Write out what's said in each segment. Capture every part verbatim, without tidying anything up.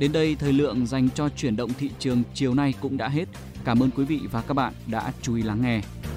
Đến đây, thời lượng dành cho chuyển động thị trường chiều nay cũng đã hết. Cảm ơn quý vị và các bạn đã chú ý lắng nghe.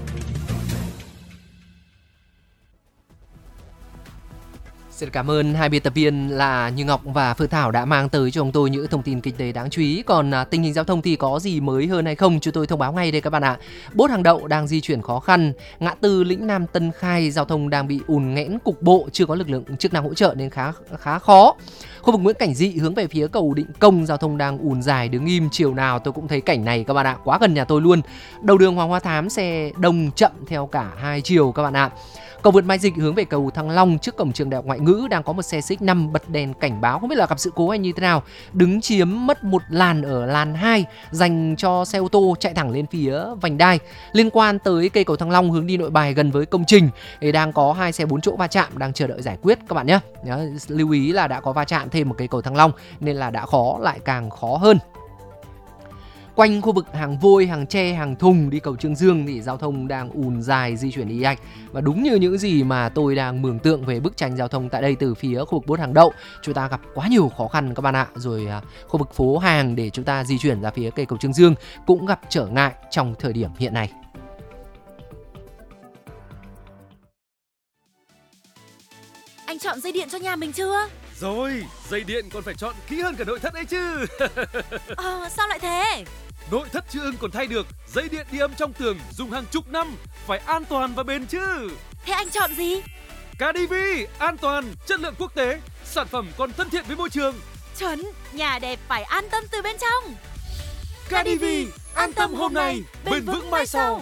Xin cảm ơn hai biên tập viên là Như Ngọc và Phương Thảo đã mang tới cho chúng tôi những thông tin kinh tế đáng chú ý. Còn à, tình hình giao thông thì có gì mới hơn hay không, chúng tôi thông báo ngay đây các bạn ạ. Bốt Hàng Đậu đang di chuyển khó khăn, ngã tư Lĩnh Nam Tân Khai giao thông đang bị ùn nghẽn cục bộ, chưa có lực lượng chức năng hỗ trợ nên khá khá khó. Khu vực Nguyễn Cảnh Dị hướng về phía cầu Định Công giao thông đang ùn dài đứng im, chiều nào tôi cũng thấy cảnh này các bạn ạ, quá gần nhà tôi luôn. Đầu đường Hoàng Hoa Thám xe đông chậm theo cả hai chiều các bạn ạ. Cầu vượt Mai Dịch hướng về cầu Thăng Long trước cổng trường Đại học Ngoại ngữ đang có một xe xích năm bật đèn cảnh báo, không biết là gặp sự cố hay như thế nào, đứng chiếm mất một làn ở làn hai dành cho xe ô tô chạy thẳng lên phía vành đai. Liên quan tới cây cầu Thăng Long hướng đi Nội Bài gần với công trình thì đang có hai xe bốn chỗ va chạm đang chờ đợi giải quyết các bạn nhé. Lưu ý là đã có va chạm thêm một cây cầu Thăng Long nên là đã khó lại càng khó hơn. Quanh khu vực hàng vôi, hàng tre, hàng thùng đi cầu Trương Dương thì giao thông đang ùn dài di chuyển ì ạch. Và đúng như những gì mà tôi đang mường tượng về bức tranh giao thông tại đây từ phía khu vực Bốt Hàng Đậu, chúng ta gặp quá nhiều khó khăn các bạn ạ. Rồi à, khu vực phố hàng để chúng ta di chuyển ra phía cây cầu Trương Dương cũng gặp trở ngại trong thời điểm hiện nay. Anh chọn dây điện cho nhà mình chưa? Rồi, dây điện còn phải chọn kỹ hơn cả nội thất ấy chứ. Ờ, sao lại thế? Nội thất Chữ Ưng còn thay được, dây điện đi âm trong tường dùng hàng chục năm, phải an toàn và bền chứ. Thế anh chọn gì? ca đê vê, an toàn, chất lượng quốc tế, sản phẩm còn thân thiện với môi trường. Chuẩn, nhà đẹp phải an tâm từ bên trong. ca đê vê, an tâm hôm nay, bền vững mai sau.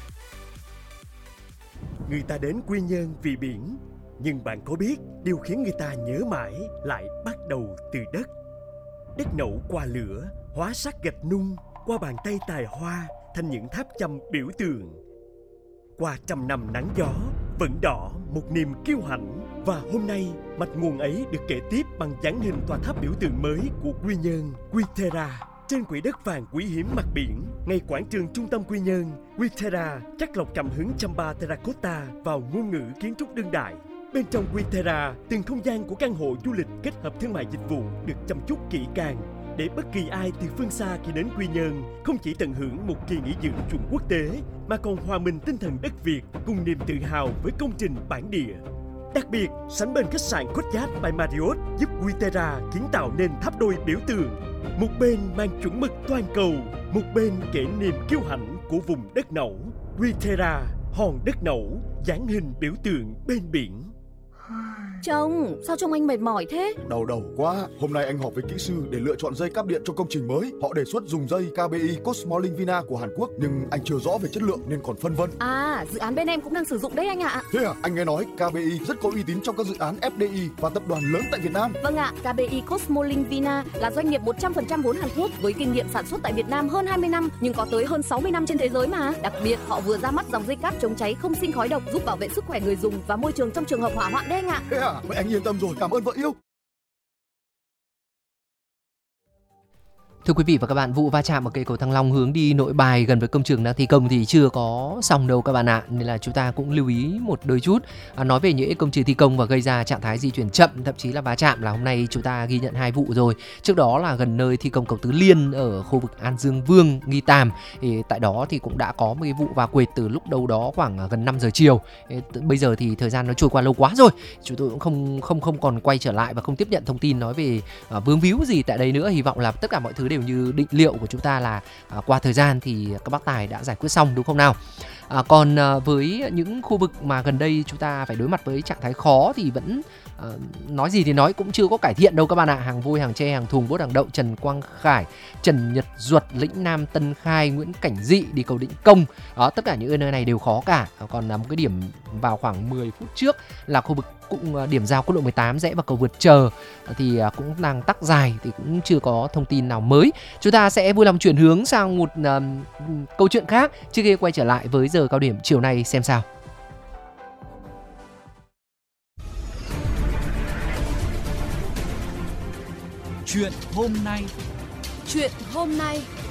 Người ta đến Quy Nhơn vì biển, nhưng bạn có biết điều khiến người ta nhớ mãi lại bắt đầu từ đất. Đất nẫu qua lửa, hóa sắc gạch nung, qua bàn tay tài hoa thành những tháp chăm biểu tượng. Qua trăm năm nắng gió, vẫn đỏ một niềm kiêu hãnh. Và hôm nay, mạch nguồn ấy được kể tiếp bằng dáng hình tòa tháp biểu tượng mới của Quy Nhơn, Quy-Terra. Trên quỹ đất vàng quý hiếm mặt biển, ngay quảng trường trung tâm Quy Nhơn, Quy-Terra chắc lọc cảm hứng Chamba Terracotta vào ngôn ngữ kiến trúc đương đại. Bên trong Quy-Terra, từng không gian của căn hộ du lịch kết hợp thương mại dịch vụ được chăm chút kỹ càng để bất kỳ ai từ phương xa khi đến Quy Nhơn không chỉ tận hưởng một kỳ nghỉ dưỡng chuẩn quốc tế mà còn hòa mình tinh thần đất Việt cùng niềm tự hào với công trình bản địa. Đặc biệt, sánh bên khách sạn Courtyard by Marriott giúp Quy-Terra kiến tạo nên tháp đôi biểu tượng. Một bên mang chuẩn mực toàn cầu, một bên kể niềm kiêu hãnh của vùng đất nẫu. Quy-Terra, hòn đất nẫu, dáng hình biểu tượng bên biển. Chồng, sao trông anh mệt mỏi thế? Đau đầu quá. Hôm nay anh họp với kỹ sư để lựa chọn dây cáp điện cho công trình mới. Họ đề xuất dùng dây ca bê i Cosmolink Vina của Hàn Quốc, nhưng anh chưa rõ về chất lượng nên còn phân vân. À, dự án bên em cũng đang sử dụng đấy anh ạ. Thế à? Anh nghe nói ca bê i rất có uy tín trong các dự án ép đê i và tập đoàn lớn tại Việt Nam. Vâng ạ, ca bê i Cosmolink Vina là doanh nghiệp một trăm phần trăm vốn Hàn Quốc với kinh nghiệm sản xuất tại Việt Nam hơn hai mươi năm nhưng có tới hơn sáu mươi năm trên thế giới mà. Đặc biệt, họ vừa ra mắt dòng dây cáp chống cháy không sinh khói độc giúp bảo vệ sức khỏe người dùng và môi trường trong trường hợp hỏa hoạn đấy anh ạ. Thế à? Vậy anh yên tâm rồi, cảm ơn vợ yêu. Thưa quý vị và các bạn, vụ va chạm ở cây cầu Thăng Long hướng đi Nội Bài gần với công trường đang thi công thì chưa có xong đâu các bạn ạ, nên là chúng ta cũng lưu ý một đôi chút. À, nói về những công trình thi công và gây ra trạng thái di chuyển chậm, thậm chí là va chạm là hôm nay chúng ta ghi nhận hai vụ rồi. Trước đó là gần nơi thi công cầu Tứ Liên ở khu vực An Dương Vương, Nghi Tàm, thì tại đó thì cũng đã có một cái vụ va quệt từ lúc đâu đó khoảng gần năm giờ chiều. Bây giờ thì thời gian nó trôi qua lâu quá rồi, chúng tôi cũng không không không còn quay trở lại và không tiếp nhận thông tin nói về uh, vướng víu gì tại đây nữa. Hy vọng là tất cả mọi thứ đều như định liệu của chúng ta là à, qua thời gian thì các bác tài đã giải quyết xong, đúng không nào? À, còn à, với những khu vực mà gần đây chúng ta phải đối mặt với trạng thái khó thì vẫn à, nói gì thì nói cũng chưa có cải thiện đâu các bạn ạ. Hàng vôi, hàng tre, hàng thùng, Bốt Hàng Đậu, Trần Quang Khải, Trần Nhật Duật, Lĩnh Nam Tân Khai, Nguyễn Cảnh Dị đi cầu Định Công, đó tất cả những nơi này đều khó cả. Còn là một cái điểm vào khoảng mười phút trước là khu vực cũng điểm giao quốc lộ mười tám rẽ vào cầu vượt Chờ thì cũng đang tắc dài, thì cũng chưa có thông tin nào mới. Chúng ta sẽ vui lòng chuyển hướng sang một uh, câu chuyện khác trước khi quay trở lại với giờ cao điểm chiều nay xem sao. Chuyện hôm nay. Chuyện hôm nay.